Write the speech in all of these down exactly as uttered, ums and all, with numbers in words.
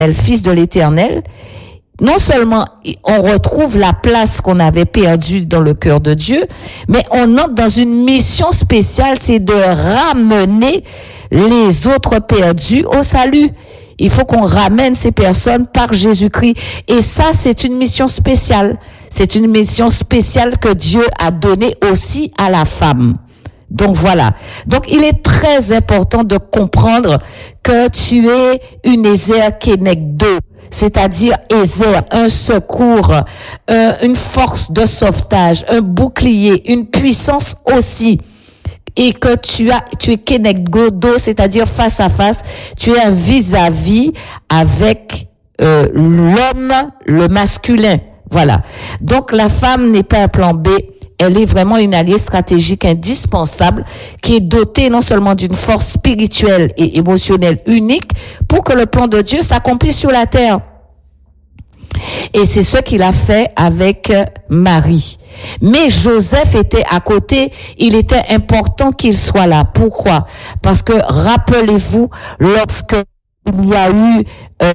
Fils de l'Éternel, non seulement on retrouve la place qu'on avait perdue dans le cœur de Dieu, mais on entre dans une mission spéciale, c'est de ramener les autres perdus au salut. Il faut qu'on ramène ces personnes par Jésus-Christ. Et ça, c'est une mission spéciale. C'est une mission spéciale que Dieu a donnée aussi à la femme. Donc voilà. Donc il est très important de comprendre que tu es une Ézer Kenegdo, c'est-à-dire Ézer, un secours, euh, une force de sauvetage, un bouclier, une puissance aussi. Et que tu as, tu es Kenegdo, c'est-à-dire face à face, tu es un vis-à-vis avec euh, l'homme, le masculin. Voilà. Donc la femme n'est pas un plan B. Elle est vraiment une alliée stratégique indispensable qui est dotée non seulement d'une force spirituelle et émotionnelle unique pour que le plan de Dieu s'accomplisse sur la terre. Et c'est ce qu'il a fait avec Marie. Mais Joseph était à côté, il était important qu'il soit là. Pourquoi? Parce que rappelez-vous, lorsque il y a eu euh,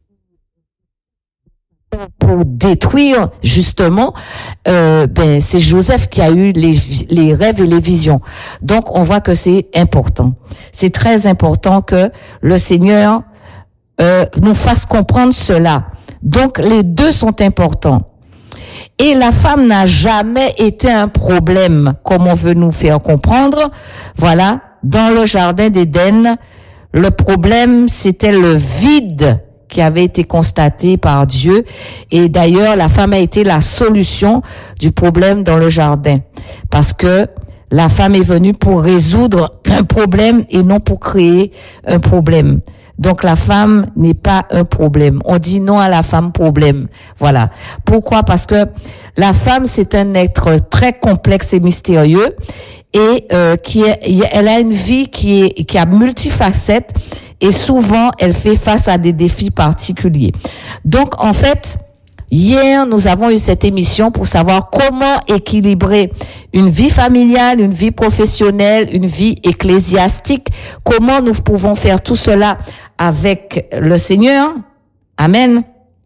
pour détruire justement, euh, ben c'est Joseph qui a eu les les rêves et les visions. Donc on voit que c'est important. C'est très important que le Seigneur euh, nous fasse comprendre cela. Donc les deux sont importants. Et la femme n'a jamais été un problème, comme on veut nous faire comprendre. Voilà, dans le jardin d'Éden, le problème c'était le vide qui avait été constaté par Dieu. Et d'ailleurs, la femme a été la solution du problème dans le jardin. Parce que la femme est venue pour résoudre un problème et non pour créer un problème. Donc la femme n'est pas un problème. On dit non à la femme problème. Voilà. Pourquoi? Parce que la femme, c'est un être très complexe et mystérieux et euh, qui est, elle a une vie qui est qui a multifacettes. Et souvent, elle fait face à des défis particuliers. Donc, en fait, hier, nous avons eu cette émission pour savoir comment équilibrer une vie familiale, une vie professionnelle, une vie ecclésiastique. Comment nous pouvons faire tout cela avec le Seigneur. Amen.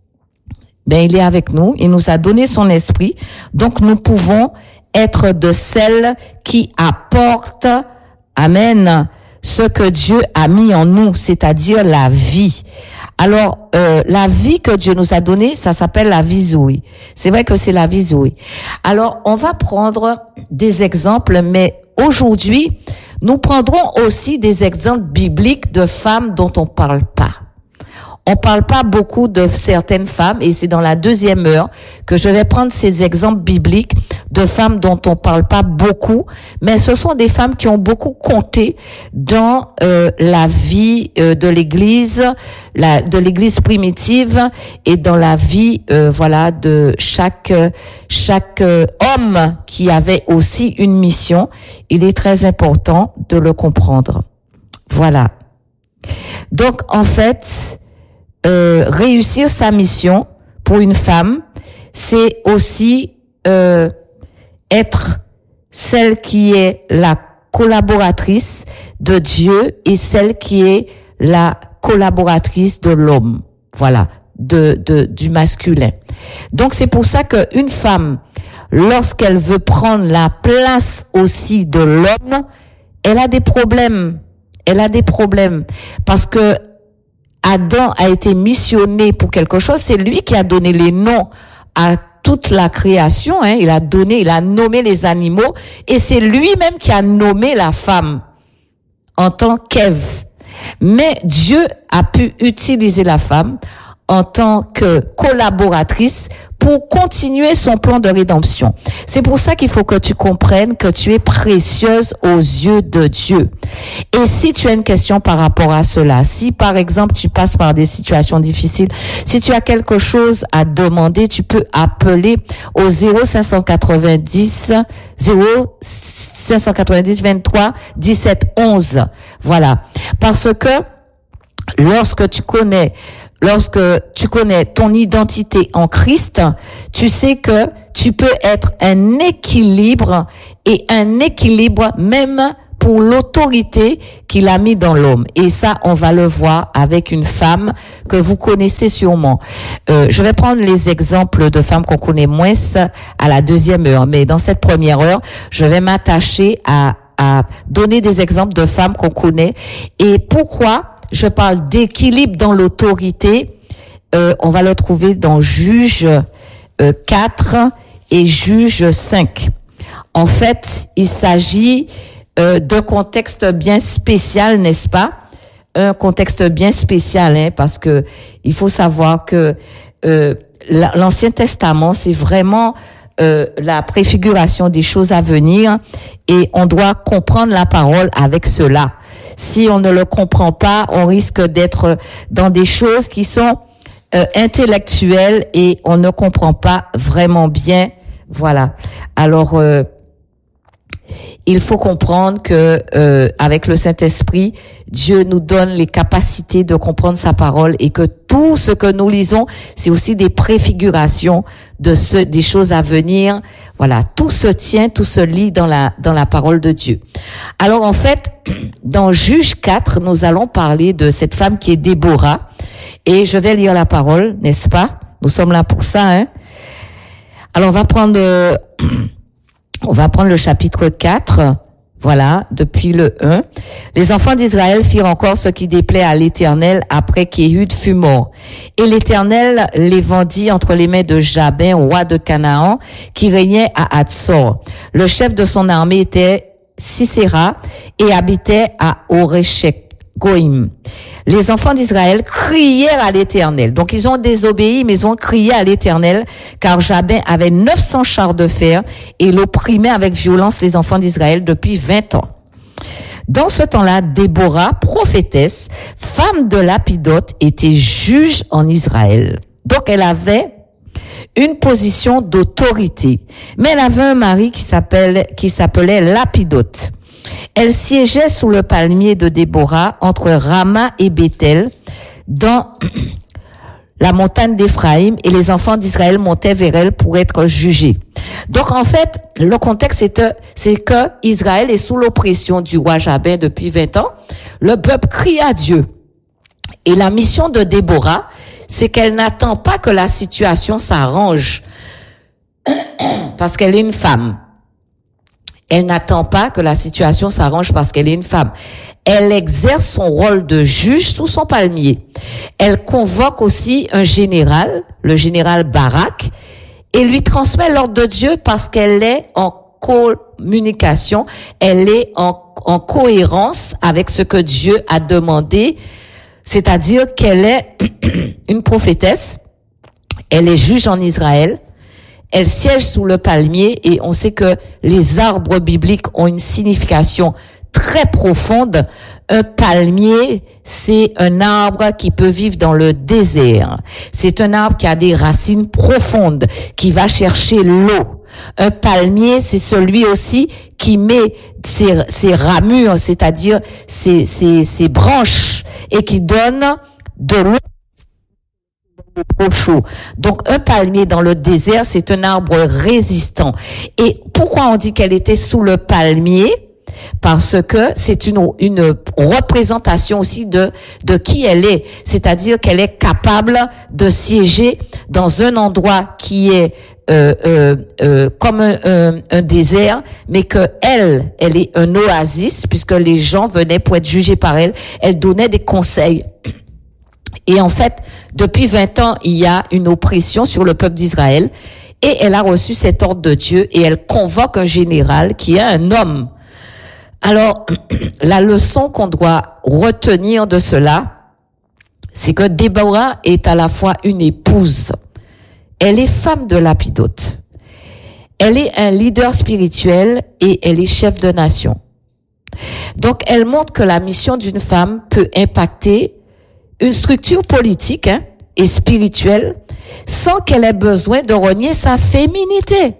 Ben, il est avec nous. Il nous a donné son esprit. Donc, nous pouvons être de celles qui apportent, amen, ce que Dieu a mis en nous, c'est-à-dire la vie. Alors, euh, la vie que Dieu nous a donnée, ça s'appelle la vie Zoé. C'est vrai que c'est la vie Zoé. Alors, on va prendre des exemples, mais aujourd'hui, nous prendrons aussi des exemples bibliques de femmes dont on parle pas. On parle pas beaucoup de certaines femmes et c'est dans la deuxième heure que je vais prendre ces exemples bibliques de femmes dont on parle pas beaucoup, mais ce sont des femmes qui ont beaucoup compté dans euh, la vie euh, de l'Église, la, de l'Église primitive et dans la vie, euh, voilà, de chaque chaque euh, homme qui avait aussi une mission. Il est très important de le comprendre. Voilà. Donc en fait. Euh, réussir sa mission pour une femme, c'est aussi euh, être celle qui est la collaboratrice de Dieu et celle qui est la collaboratrice de l'homme, voilà, de, de du masculin. Donc c'est pour ça qu'une femme, lorsqu'elle veut prendre la place aussi de l'homme, elle a des problèmes. Elle a des problèmes parce que Adam a été missionné pour quelque chose, c'est lui qui a donné les noms à toute la création, hein. Il a donné, il a nommé les animaux et c'est lui-même qui a nommé la femme en tant qu'Ève. Mais Dieu a pu utiliser la femme en tant que collaboratrice pour continuer son plan de rédemption. C'est pour ça qu'il faut que tu comprennes que tu es précieuse aux yeux de Dieu. Et si tu as une question par rapport à cela, si par exemple tu passes par des situations difficiles, si tu as quelque chose à demander, tu peux appeler au zéro cinq cent quatre-vingt-dix zéro cinq cent quatre-vingt-dix vingt-trois dix-sept onze. Voilà. Parce que lorsque tu connais Lorsque tu connais ton identité en Christ, tu sais que tu peux être un équilibre et un équilibre même pour l'autorité qu'il a mis dans l'homme. Et ça, on va le voir avec une femme que vous connaissez sûrement. Euh, je vais prendre les exemples de femmes qu'on connaît moins à la deuxième heure, mais dans cette première heure, je vais m'attacher à, à donner des exemples de femmes qu'on connaît. Et pourquoi je parle d'équilibre dans l'autorité? Euh, on va le trouver dans Juge euh, quatre et Juge cinq. En fait, il s'agit euh, d'un contexte bien spécial, n'est-ce pas? Un contexte bien spécial, hein, parce que il faut savoir que euh, l'Ancien Testament, c'est vraiment euh, la préfiguration des choses à venir, et on doit comprendre la parole avec cela. Si on ne le comprend pas, on risque d'être dans des choses qui sont euh, intellectuelles et on ne comprend pas vraiment bien. Voilà. Alors, euh, il faut comprendre que euh, avec le Saint-Esprit, Dieu nous donne les capacités de comprendre sa parole, et que tout ce que nous lisons, c'est aussi des préfigurations de ce, des choses à venir. Voilà, tout se tient, tout se lit dans la dans la parole de Dieu. Alors en fait, dans Juge quatre, nous allons parler de cette femme qui est Déborah, et je vais lire la parole, n'est-ce pas? Nous sommes là pour ça, hein? Alors on va prendre euh, on va prendre le chapitre quatre. Voilà, depuis le un. Les enfants d'Israël firent encore ce qui déplaît à l'Éternel après qu'Éhud fut mort. Et l'Éternel les vendit entre les mains de Jabin, roi de Canaan, qui régnait à Hatzor. Le chef de son armée était Sisera et habitait à Oréchek Goïm. Les enfants d'Israël crièrent à l'Éternel. Donc ils ont désobéi, mais ils ont crié à l'Éternel, car Jabin avait neuf cents chars de fer et il opprimait avec violence les enfants d'Israël depuis vingt ans. Dans ce temps-là, Déborah, prophétesse, femme de Lapidote, était juge en Israël. Donc elle avait une position d'autorité. Mais elle avait un mari qui s'appelle, qui s'appelait Lapidote. Elle siégeait sous le palmier de Déborah entre Rama et Béthel dans la montagne d'Éphraïm, et les enfants d'Israël montaient vers elle pour être jugés. Donc en fait, le contexte c'est, c'est que Israël est sous l'oppression du roi Jabin depuis vingt ans. Le peuple crie à Dieu. Et la mission de Déborah, c'est qu'elle n'attend pas que la situation s'arrange parce qu'elle est une femme. Elle n'attend pas que la situation s'arrange parce qu'elle est une femme. Elle exerce son rôle de juge sous son palmier. Elle convoque aussi un général, le général Barak, et lui transmet l'ordre de Dieu parce qu'elle est en communication, elle est en, en cohérence avec ce que Dieu a demandé, c'est-à-dire qu'elle est une prophétesse, elle est juge en Israël. Elle siège sous le palmier, et on sait que les arbres bibliques ont une signification très profonde. Un palmier, c'est un arbre qui peut vivre dans le désert. C'est un arbre qui a des racines profondes, qui va chercher l'eau. Un palmier, c'est celui aussi qui met ses, ses ramures, c'est-à-dire ses, ses, ses branches, et qui donne de l'eau trop chaud. Donc un palmier dans le désert, c'est un arbre résistant. Et pourquoi on dit qu'elle était sous le palmier? Parce que c'est une une représentation aussi de de qui elle est, c'est-à-dire qu'elle est capable de siéger dans un endroit qui est euh, euh, euh, comme un, un, un désert, mais que elle elle est un oasis, puisque les gens venaient pour être jugés par elle. Elle donnait des conseils. Et en fait, depuis vingt ans, il y a une oppression sur le peuple d'Israël, et elle a reçu cet ordre de Dieu, et elle convoque un général qui est un homme. Alors, la leçon qu'on doit retenir de cela, c'est que Déborah est à la fois une épouse. Elle est femme de Lapidote. Elle est un leader spirituel et elle est chef de nation. Donc, elle montre que la mission d'une femme peut impacter une structure politique hein, et spirituelle sans qu'elle ait besoin de renier sa féminité.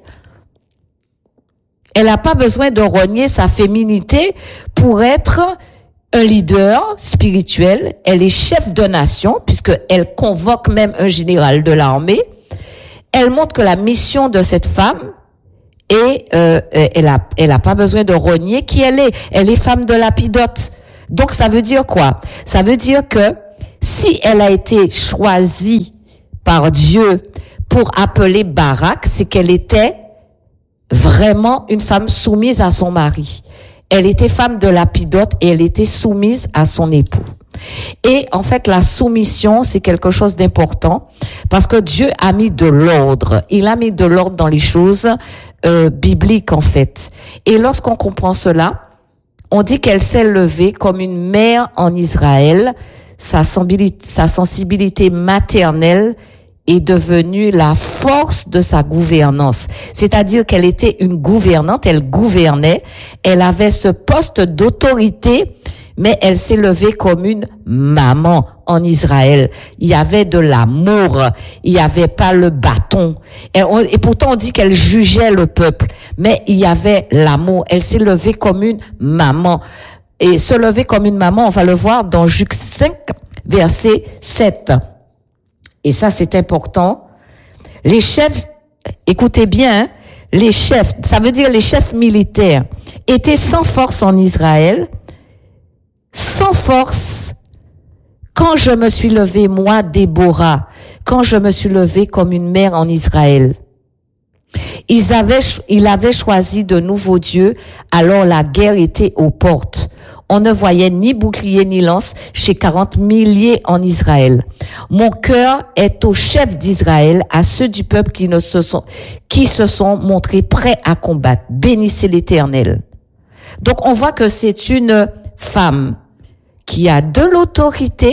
Elle n'a pas besoin de renier sa féminité pour être un leader spirituel. Elle est chef de nation puisqu'elle convoque même un général de l'armée. Elle montre que la mission de cette femme Et euh, elle a, elle a pas besoin de renier qui elle est. Elle est femme de Lapidote. Donc ça veut dire quoi? Ça veut dire que si elle a été choisie par Dieu pour appeler Barak, c'est qu'elle était vraiment une femme soumise à son mari. Elle était femme de Lapidote et elle était soumise à son époux. Et en fait, la soumission, c'est quelque chose d'important parce que Dieu a mis de l'ordre. Il a mis de l'ordre dans les choses euh, bibliques, en fait. Et lorsqu'on comprend cela, on dit qu'elle s'est levée comme une mère en Israël. Sa sensibilité, sa sensibilité maternelle est devenue la force de sa gouvernance. C'est-à-dire qu'elle était une gouvernante, elle gouvernait, elle avait ce poste d'autorité, mais elle s'est levée comme une maman en Israël. Il y avait de l'amour, il n'y avait pas le bâton. Et, on, et pourtant on dit qu'elle jugeait le peuple, mais il y avait l'amour. Elle s'est levée comme une maman. Et se lever comme une maman, on va le voir dans Juge cinq, verset sept. Et ça, c'est important. Les chefs, écoutez bien, hein, les chefs, ça veut dire les chefs militaires, étaient sans force en Israël, sans force, quand je me suis levée, moi, Déborah, quand je me suis levée comme une mère en Israël. Ils avaient, ils avaient choisi de nouveaux dieux, alors la guerre était aux portes. On ne voyait ni bouclier ni lance chez quarante milliers en Israël. Mon cœur est aux chefs d'Israël, à ceux du peuple qui ne se sont, qui se sont montrés prêts à combattre. Bénissez l'Éternel. Donc on voit que c'est une femme qui a de l'autorité,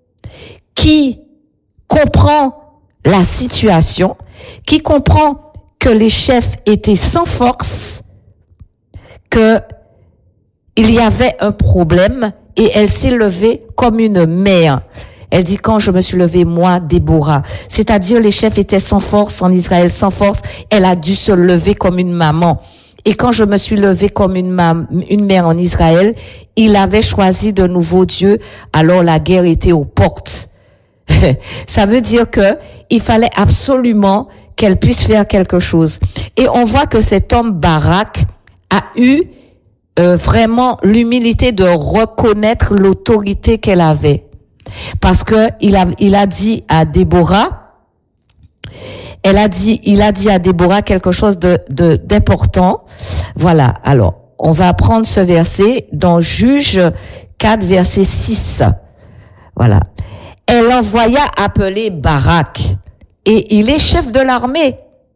qui comprend la situation, qui comprend que les chefs étaient sans force, que il y avait un problème et elle s'est levée comme une mère. Elle dit quand je me suis levée, moi, Déborah. C'est-à-dire les chefs étaient sans force en Israël, sans force. Elle a dû se lever comme une maman. Et quand je me suis levée comme une, mam- une mère en Israël, il avait choisi de nouveaux dieux, alors la guerre était aux portes. Ça veut dire que il fallait absolument qu'elle puisse faire quelque chose. Et on voit que cet homme Barak a eu euh, vraiment l'humilité de reconnaître l'autorité qu'elle avait. Parce que il a, il a dit à Déborah, elle a dit, il a dit à Déborah quelque chose de, de, d'important. Voilà. Alors, on va prendre ce verset dans Juge quatre, verset six. Voilà. Elle envoya appeler Barak, et il est chef de l'armée,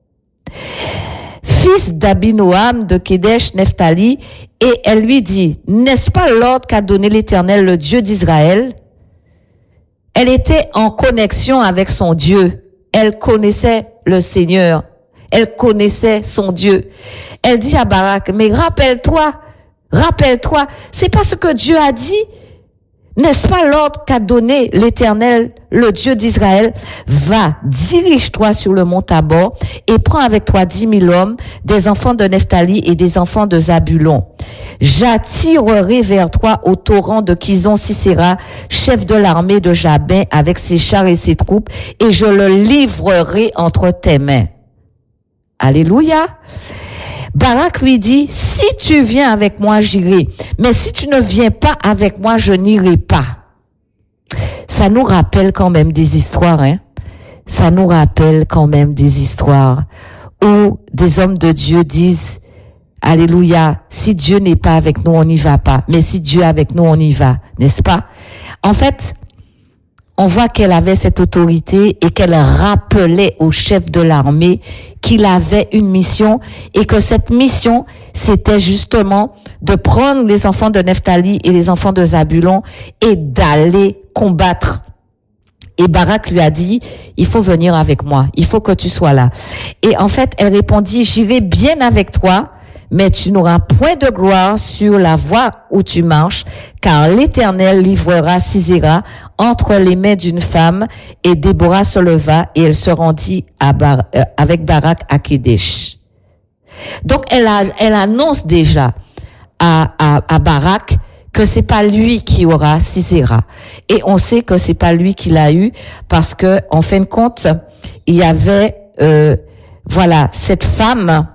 fils d'Abinoam de Kedesh Nephtali, et elle lui dit, n'est-ce pas l'ordre qu'a donné l'Éternel, le Dieu d'Israël? Elle était en connexion avec son Dieu. Elle connaissait le Seigneur. Elle connaissait son Dieu. Elle dit à Barak, mais rappelle-toi, rappelle-toi, c'est pas ce que Dieu a dit? N'est-ce pas l'ordre qu'a donné l'Éternel, le Dieu d'Israël? Va, dirige-toi sur le mont Tabor et prends avec toi dix mille hommes, des enfants de Nephtali et des enfants de Zabulon. J'attirerai vers toi au torrent de Kizon Sisera, chef de l'armée de Jabin, avec ses chars et ses troupes, et je le livrerai entre tes mains. Alléluia. Barak lui dit, si tu viens avec moi, j'irai. Mais si tu ne viens pas avec moi, je n'irai pas. Ça nous rappelle quand même des histoires, hein. Ça nous rappelle quand même des histoires où des hommes de Dieu disent, alléluia, si Dieu n'est pas avec nous, on n'y va pas. Mais si Dieu est avec nous, on y va. N'est-ce pas? En fait, on voit qu'elle avait cette autorité et qu'elle rappelait au chef de l'armée qu'il avait une mission et que cette mission, c'était justement de prendre les enfants de Nephtali et les enfants de Zabulon et d'aller combattre. Et Barak lui a dit, il faut venir avec moi, il faut que tu sois là. Et en fait, elle répondit, j'irai bien avec toi, mais tu n'auras point de gloire sur la voie où tu marches, car l'Éternel livrera Sisera entre les mains d'une femme. Et Déborah se leva et elle se rendit à Bar- euh, avec Barak à Kedesh. Donc elle, a, elle annonce déjà à, à, à Barak que c'est pas lui qui aura Sisera. Et on sait que c'est pas lui qui l'a eu parce que en fin de compte, il y avait euh, voilà cette femme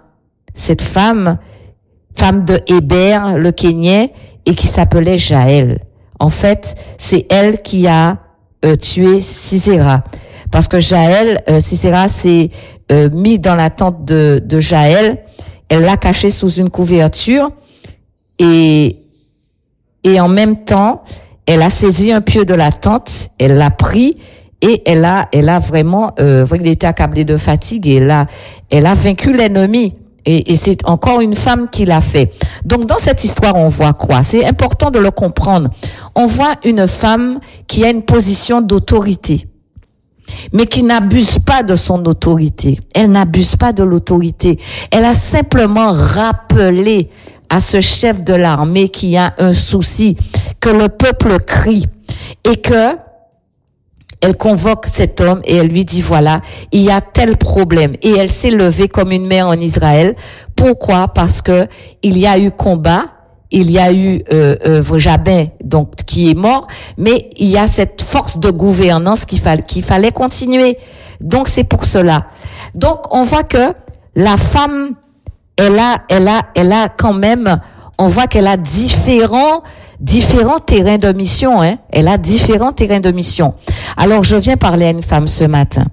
cette femme, femme de Héber, le Kénien, et qui s'appelait Jaël. En fait, c'est elle qui a euh, tué Sisera. Parce que Jaël, euh, Sisera s'est euh, mis dans la tente de, de Jaël. Elle l'a caché sous une couverture. Et, et en même temps, elle a saisi un pieu de la tente. Elle l'a pris. Et elle a, elle a vraiment, euh, il était accablé de fatigue. Et elle a, elle a vaincu l'ennemi. Et, et c'est encore une femme qui l'a fait. Donc dans cette histoire, on voit quoi? C'est important de le comprendre. On voit une femme qui a une position d'autorité, mais qui n'abuse pas de son autorité. Elle n'abuse pas de l'autorité. Elle a simplement rappelé à ce chef de l'armée qui a un souci, que le peuple crie et que elle convoque cet homme et elle lui dit, voilà, il y a tel problème. Et elle s'est levée comme une mère en Israël. Pourquoi? Parce que il y a eu combat, il y a eu euh, euh, Jabin, donc qui est mort, mais il y a cette force de gouvernance qu'il fallait qu'il fallait continuer. Donc c'est pour cela. Donc on voit que la femme, elle a, elle a, elle a quand même, on voit qu'elle a différents différents terrains de mission, hein. Elle a différents terrains de mission. Alors, je viens parler à une femme ce matin.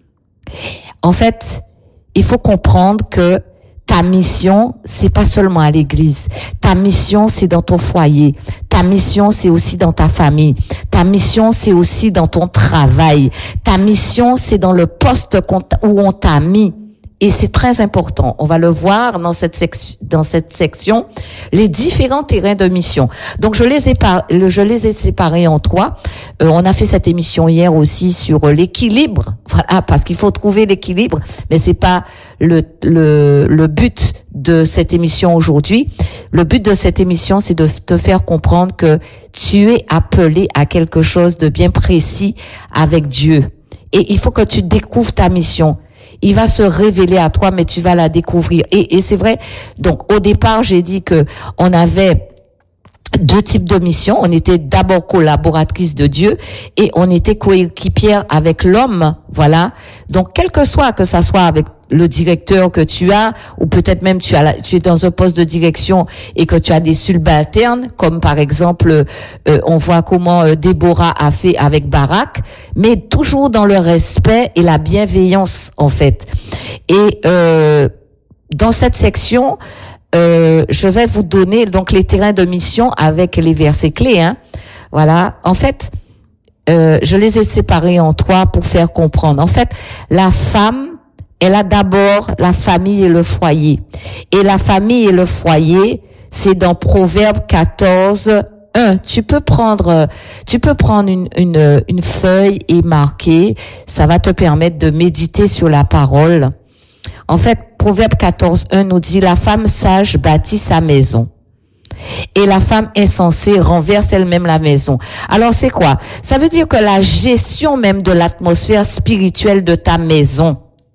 En fait, il faut comprendre que ta mission, c'est pas seulement à l'église. Ta mission, c'est dans ton foyer. Ta mission, c'est aussi dans ta famille. Ta mission, c'est aussi dans ton travail. Ta mission, c'est dans le poste où on t'a mis. Et c'est très important. On va le voir dans cette section, dans cette section, les différents terrains de mission. Donc, je les ai par, je les ai séparés en trois. Euh, on a fait cette émission hier aussi sur l'équilibre. Voilà, parce qu'il faut trouver l'équilibre. Mais c'est pas le, le, le but de cette émission aujourd'hui. Le but de cette émission, c'est de te faire comprendre que tu es appelé à quelque chose de bien précis avec Dieu. Et il faut que tu découvres ta mission. Il va se révéler à toi, mais tu vas la découvrir. Et, et c'est vrai. Donc, au départ, j'ai dit que on avait deux types de missions. On était d'abord collaboratrice de Dieu et on était coéquipière avec l'homme. Voilà. Donc, quel que soit, que ça soit avec le directeur que tu as, ou peut-être même tu as la, tu es dans un poste de direction et que tu as des subalternes, comme par exemple, euh, on voit comment euh, Déborah a fait avec Barak, mais toujours dans le respect et la bienveillance, en fait. Et euh, dans cette section, euh, je vais vous donner donc les terrains de mission avec les versets clés, hein. Voilà. En fait, euh, je les ai séparés en trois pour faire comprendre. En fait, la femme, elle a d'abord la famille et le foyer. Et la famille et le foyer, c'est dans Proverbe quatorze, un. Tu peux prendre, tu peux prendre une, une, une feuille et marquer. Ça va te permettre de méditer sur la parole. En fait, Proverbe quatorze, un nous dit, la femme sage bâtit sa maison. Et la femme insensée renverse elle-même la maison. Alors c'est quoi? Ça veut dire que la gestion même de l'atmosphère spirituelle de ta maison,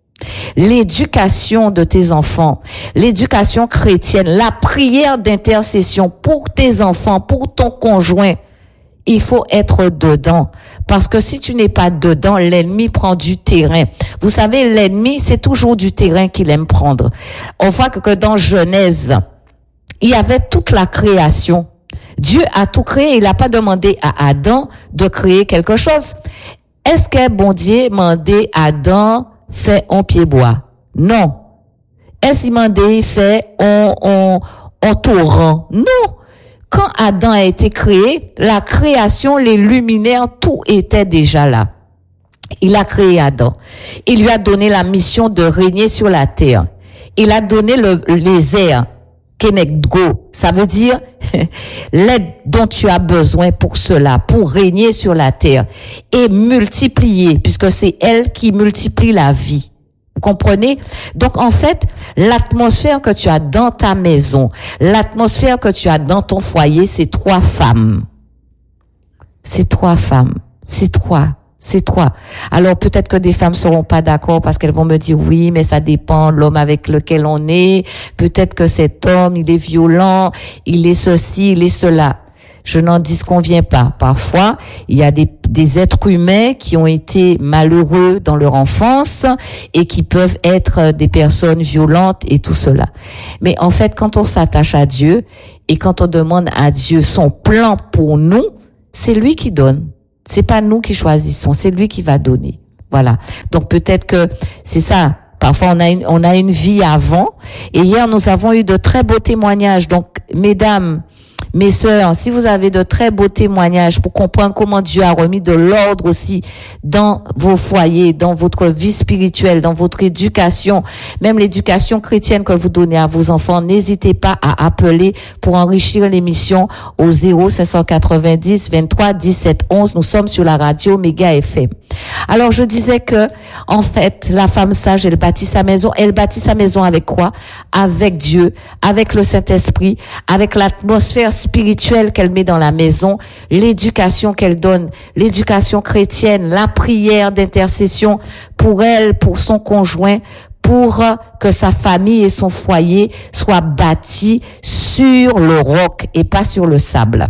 l'éducation de tes enfants, l'éducation chrétienne, la prière d'intercession pour tes enfants, pour ton conjoint, il faut être dedans. Parce que si tu n'es pas dedans, l'ennemi prend du terrain. Vous savez, l'ennemi, c'est toujours du terrain qu'il aime prendre. On voit que dans Genèse, il y avait toute la création. Dieu a tout créé. Il n'a pas demandé à Adam de créer quelque chose. Est-ce que bon Dieu demandé à Adam fait un pied bois? Non. Est-ce qu'il m'a dit fait un, un, un torrent? Non. Quand Adam a été créé, la création, les luminaires, tout était déjà là. Il a créé Adam. Il lui a donné la mission de régner sur la terre. Il a donné le, les airs. Keneggo, ça veut dire l'aide dont tu as besoin pour cela, pour régner sur la terre et multiplier, puisque c'est elle qui multiplie la vie. Vous comprenez? Donc, en fait, l'atmosphère que tu as dans ta maison, l'atmosphère que tu as dans ton foyer, c'est trois femmes. C'est trois femmes. C'est trois. C'est trois. Alors, peut-être que des femmes seront pas d'accord parce qu'elles vont me dire oui, mais ça dépend de l'homme avec lequel on est. Peut-être que cet homme, il est violent, il est ceci, il est cela. Je n'en disconviens pas. Parfois, il y a des, des êtres humains qui ont été malheureux dans leur enfance et qui peuvent être des personnes violentes et tout cela. Mais en fait, quand on s'attache à Dieu et quand on demande à Dieu son plan pour nous, c'est lui qui donne. C'est pas nous qui choisissons, c'est lui qui va donner. Voilà. Donc peut-être que c'est ça. Parfois, on a une, on a une vie avant. Et hier, nous avons eu de très beaux témoignages. Donc, mesdames, mes sœurs, si vous avez de très beaux témoignages pour comprendre comment Dieu a remis de l'ordre aussi dans vos foyers, dans votre vie spirituelle, dans votre éducation, même l'éducation chrétienne que vous donnez à vos enfants, n'hésitez pas à appeler pour enrichir l'émission au zéro cinq cent quatre-vingt-dix vingt-trois dix-sept onze. Nous sommes sur la radio Méga F M. Alors, je disais que, en fait, la femme sage, elle bâtit sa maison. Elle bâtit sa maison avec quoi? Avec Dieu, avec le Saint-Esprit, avec l'atmosphère spirituelle qu'elle met dans la maison, l'éducation qu'elle donne, l'éducation chrétienne, la prière d'intercession pour elle, pour son conjoint, pour que sa famille et son foyer soient bâtis sur le roc et pas sur le sable.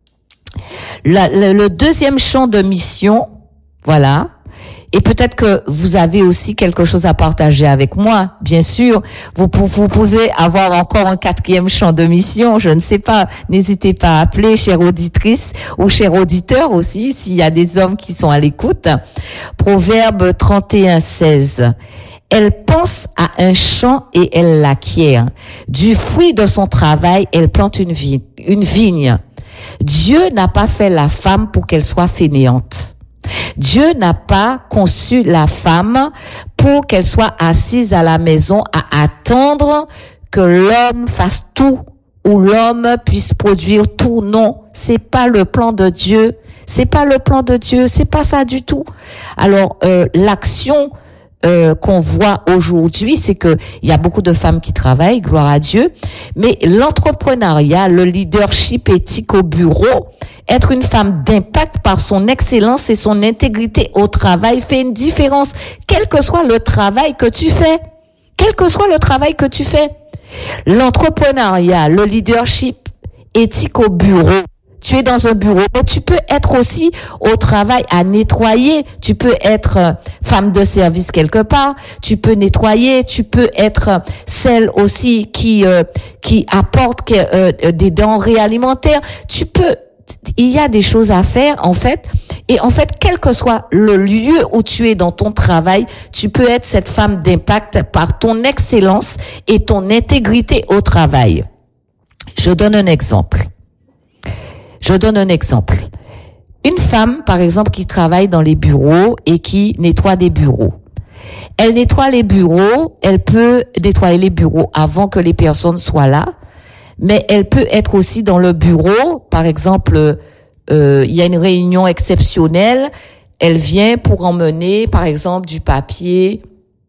Le, le, le deuxième champ de mission, voilà. Et peut-être que vous avez aussi quelque chose à partager avec moi, bien sûr. Vous, vous pouvez avoir encore un quatrième champ de mission, je ne sais pas. N'hésitez pas à appeler, chère auditrice ou chers auditeurs aussi, s'il y a des hommes qui sont à l'écoute. Proverbe trente et un seize. Elle pense à un champ et elle l'acquiert. Du fruit de son travail, elle plante une vigne. Une vigne. Dieu n'a pas fait la femme pour qu'elle soit fainéante. Dieu n'a pas conçu la femme pour qu'elle soit assise à la maison à attendre que l'homme fasse tout ou l'homme puisse produire tout. Non, c'est pas le plan de Dieu. C'est pas le plan de Dieu. C'est pas ça du tout. Alors, euh, l'action Euh, qu'on voit aujourd'hui, c'est que il y a beaucoup de femmes qui travaillent, gloire à Dieu, mais l'entrepreneuriat, le leadership éthique au bureau, être une femme d'impact par son excellence et son intégrité au travail fait une différence, quel que soit le travail que tu fais, quel que soit le travail que tu fais. L'entrepreneuriat, le leadership éthique au bureau, tu es dans un bureau, mais tu peux être aussi au travail à nettoyer. Tu peux être femme de service quelque part. Tu peux nettoyer. Tu peux être celle aussi qui euh, qui apporte euh, des denrées alimentaires. Tu peux. Il y a des choses à faire en fait. Et en fait, quel que soit le lieu où tu es dans ton travail, tu peux être cette femme d'impact par ton excellence et ton intégrité au travail. Je donne un exemple. Je donne un exemple. Une femme, par exemple, qui travaille dans les bureaux et qui nettoie des bureaux. Elle nettoie les bureaux, elle peut nettoyer les bureaux avant que les personnes soient là, mais elle peut être aussi dans le bureau. Par exemple, euh, il y a une réunion exceptionnelle, elle vient pour emmener, par exemple, du papier,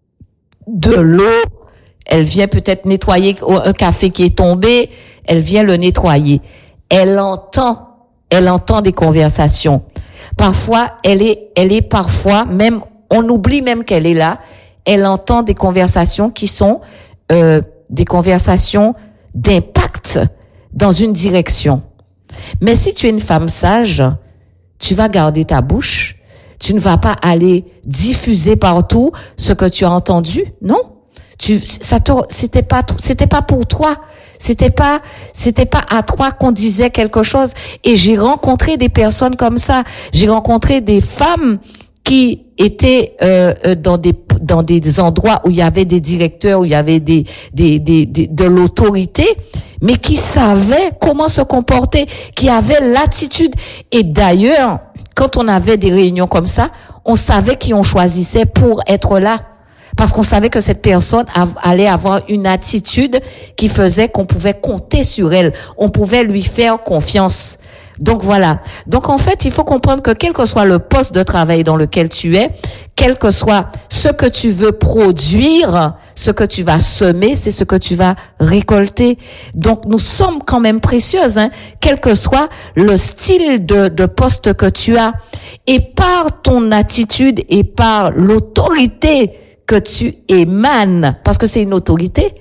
de l'eau, elle vient peut-être nettoyer un café qui est tombé, elle vient le nettoyer. Elle entend, elle entend des conversations. Parfois, elle est, elle est parfois même, on oublie même qu'elle est là. Elle entend des conversations qui sont euh, des conversations d'impact dans une direction. Mais si tu es une femme sage, tu vas garder ta bouche. Tu ne vas pas aller diffuser partout ce que tu as entendu, non? Tu, ça te, c'était pas, c'était pas pour toi. C'était pas, c'était pas à toi qu'on disait quelque chose. Et j'ai rencontré des personnes comme ça. J'ai rencontré des femmes qui étaient euh, dans des dans des endroits où il y avait des directeurs, où il y avait des des des, des de l'autorité, mais qui savaient comment se comporter, qui avaient l'attitude. Et d'ailleurs, quand on avait des réunions comme ça, on savait qui on choisissait pour être là. Parce qu'on savait que cette personne allait avoir une attitude qui faisait qu'on pouvait compter sur elle. On pouvait lui faire confiance. Donc voilà. Donc en fait, il faut comprendre que quel que soit le poste de travail dans lequel tu es, quel que soit ce que tu veux produire, ce que tu vas semer, c'est ce que tu vas récolter. Donc nous sommes quand même précieuses, hein, quel que soit le style de, de poste que tu as. Et par ton attitude et par l'autorité que tu émanes, parce que c'est une autorité,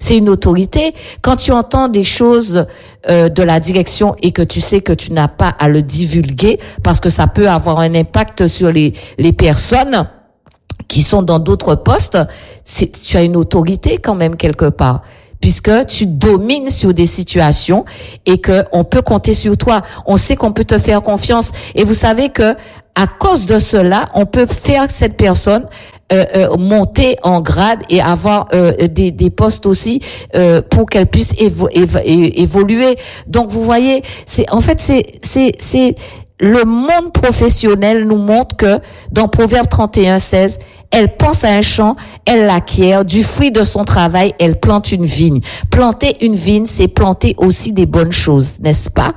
C'est une autorité. Quand tu entends des choses euh, de la direction et que tu sais que tu n'as pas à le divulguer parce que ça peut avoir un impact sur les les personnes qui sont dans d'autres postes, c'est, tu as une autorité quand même quelque part, puisque tu domines sur des situations et que on peut compter sur toi. On sait qu'on peut te faire confiance. Et vous savez que à cause de cela, on peut faire cette personne euh, euh, monter en grade et avoir euh, des, des postes aussi euh, pour qu'elle puisse évo- évo- évoluer. Donc vous voyez, c'est en fait c'est c'est c'est le monde professionnel nous montre que dans Proverbe trente et un, seize, elle pense à un champ, elle l'acquiert, du fruit de son travail, elle plante une vigne. Planter une vigne, c'est planter aussi des bonnes choses, n'est-ce pas?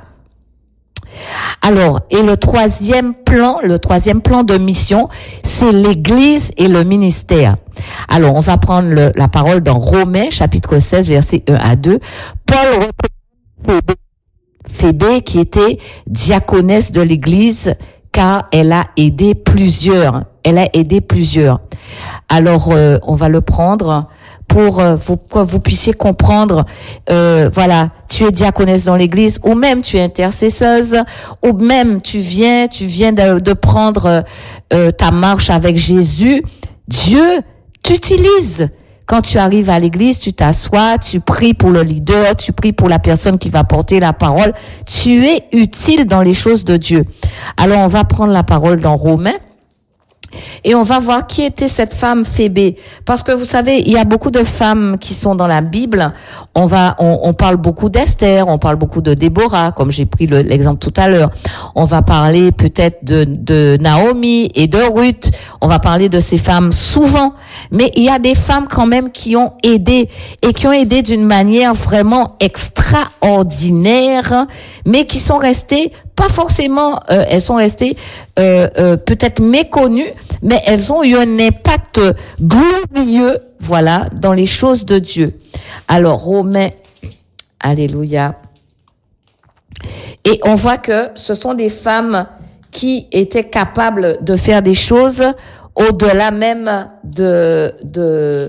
Alors, et le troisième plan, le troisième plan de mission, c'est l'Église et le ministère. Alors, on va prendre le, la parole dans Romains, chapitre seize, versets un à deux. Paul représente Phébé, qui était diaconesse de l'Église, car elle a aidé plusieurs. Elle a aidé plusieurs. Alors, euh, on va le prendre pour euh, vous, que vous puissiez comprendre. Euh, voilà, tu es diaconesse dans l'Église, ou même tu es intercesseuse, ou même tu viens, tu viens de, de prendre euh, ta marche avec Jésus. Dieu t'utilise. Quand tu arrives à l'église, tu t'assois, tu pries pour le leader, tu pries pour la personne qui va porter la parole. Tu es utile dans les choses de Dieu. Alors, on va prendre la parole dans Romains. Et on va voir qui était cette femme Phébé. Parce que vous savez, il y a beaucoup de femmes qui sont dans la Bible. On va, on, on parle beaucoup d'Esther, on parle beaucoup de Déborah, comme j'ai pris le, l'exemple tout à l'heure. On va parler peut-être de, de Naomi et de Ruth. On va parler de ces femmes souvent. Mais il y a des femmes quand même qui ont aidé et qui ont aidé d'une manière vraiment extraordinaire, mais qui sont restées pas forcément, euh, elles sont restées euh, euh, peut-être méconnues, mais elles ont eu un impact glorieux, voilà, dans les choses de Dieu. Alors, Romains, alléluia. Et on voit que ce sont des femmes qui étaient capables de faire des choses au-delà même de, de,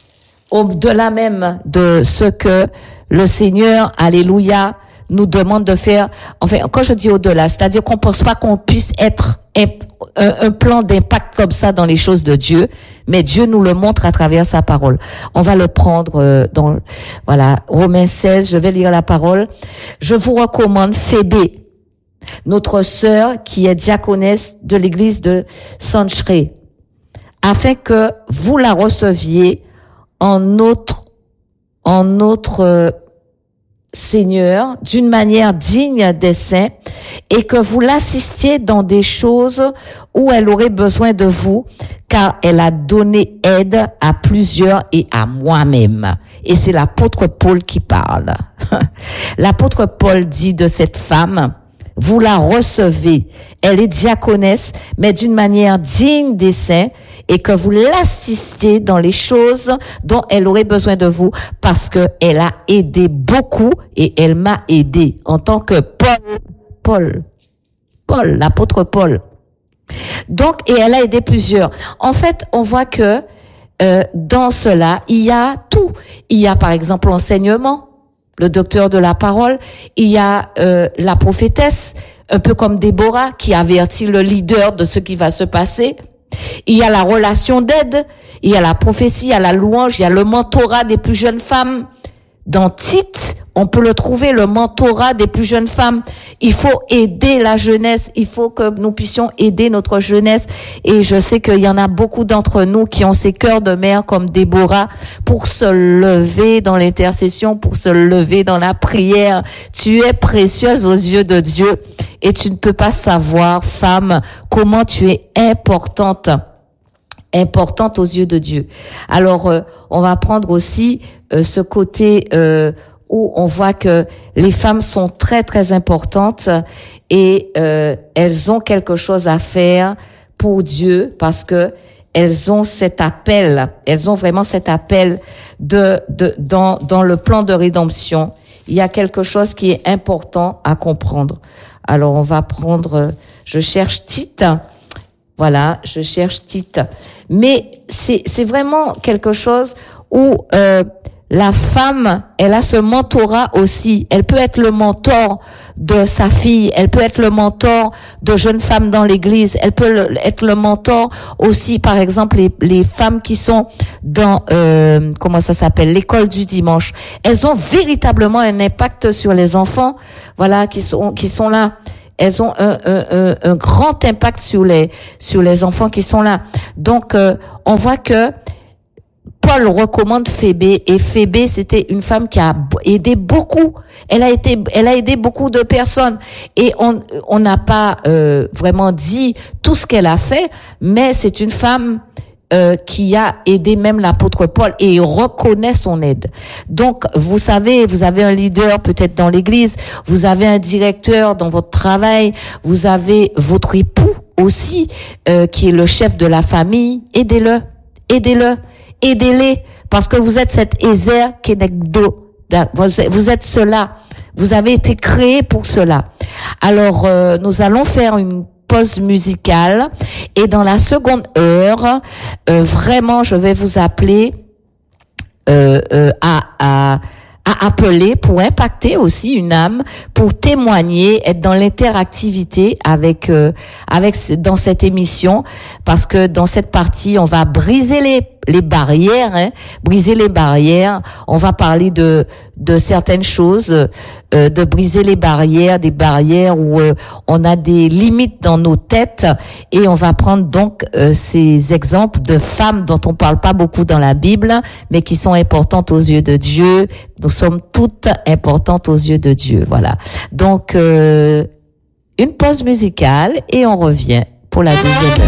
au-delà même de ce que le Seigneur, alléluia, nous demande de faire. Enfin, quand je dis au-delà, c'est-à-dire qu'on pense pas qu'on puisse être un, un, un plan d'impact comme ça dans les choses de Dieu, mais Dieu nous le montre à travers sa parole. On va le prendre euh, dans, voilà, Romains seize, je vais lire la parole. Je vous recommande Phébé, notre sœur qui est diaconesse de l'église de Sanchré, afin que vous la receviez en notre, en notre euh, Seigneur, d'une manière digne des saints, et que vous l'assistiez dans des choses où elle aurait besoin de vous, car elle a donné aide à plusieurs et à moi-même. Et c'est l'apôtre Paul qui parle. L'apôtre Paul dit de cette femme, vous la recevez. Elle est diaconesse, mais d'une manière digne des saints, et que vous l'assistiez dans les choses dont elle aurait besoin de vous, parce que elle a aidé beaucoup et elle m'a aidé en tant que Paul, Paul, Paul, l'apôtre Paul. Donc, et elle a aidé plusieurs. En fait, on voit que euh, dans cela, il y a tout. Il y a par exemple l'enseignement, le docteur de la parole. Il y a euh, la prophétesse, un peu comme Déborah, qui avertit le leader de ce qui va se passer. Il y a la relation d'aide, il y a la prophétie, il y a la louange, il y a le mentorat des plus jeunes femmes. Dans Tite, on peut le trouver, le mentorat des plus jeunes femmes. Il faut aider la jeunesse, il faut que nous puissions aider notre jeunesse. Et je sais qu'il y en a beaucoup d'entre nous qui ont ces cœurs de mère comme Déborah pour se lever dans l'intercession, pour se lever dans la prière. Tu es précieuse aux yeux de Dieu et tu ne peux pas savoir, femme, comment tu es importante. importante aux yeux de Dieu. Alors, euh, on va prendre aussi euh, ce côté euh, où on voit que les femmes sont très, très importantes et euh, elles ont quelque chose à faire pour Dieu parce que elles ont cet appel, elles ont vraiment cet appel de, de dans, dans le plan de rédemption. Il y a quelque chose qui est important à comprendre. Alors, on va prendre, je cherche Tite. Voilà, je cherche Tite. Mais c'est c'est vraiment quelque chose où euh, la femme, elle a ce mentorat aussi. Elle peut être le mentor de sa fille, elle peut être le mentor de jeunes femmes dans l'église, elle peut le, être le mentor aussi, par exemple, les, les femmes qui sont dans, euh, comment ça s'appelle, l'école du dimanche. Elles ont véritablement un impact sur les enfants, voilà, qui sont, qui sont là. Elles ont un, un, un, un grand impact sur les, sur les enfants qui sont là. Donc, euh, on voit que Paul recommande Phébé, et Phébé, c'était une femme qui a aidé beaucoup. Elle a été, elle a aidé beaucoup de personnes, et on, on n'a pas euh, vraiment dit tout ce qu'elle a fait, mais c'est une femme euh, qui a aidé même l'apôtre Paul, et il reconnaît son aide. Donc, vous savez, vous avez un leader peut-être dans l'église, vous avez un directeur dans votre travail, vous avez votre époux aussi euh, qui est le chef de la famille. Aidez-le, aidez-le. Aidez-les, parce que vous êtes cet Ézer Kenegdo. Vous êtes cela. Vous avez été créé pour cela. Alors, euh, nous allons faire une pause musicale, et dans la seconde heure, euh, vraiment, je vais vous appeler euh, euh, à, à à appeler pour impacter aussi une âme, pour témoigner, être dans l'interactivité avec euh, avec dans cette émission, parce que dans cette partie, on va briser les les barrières, hein, briser les barrières. On va parler de de certaines choses, euh, de briser les barrières, des barrières où euh, on a des limites dans nos têtes, et on va prendre donc euh, ces exemples de femmes dont on parle pas beaucoup dans la Bible, mais qui sont importantes aux yeux de Dieu. Nous sommes toutes importantes aux yeux de Dieu, voilà. Donc euh, une pause musicale, et on revient pour la deuxième heure.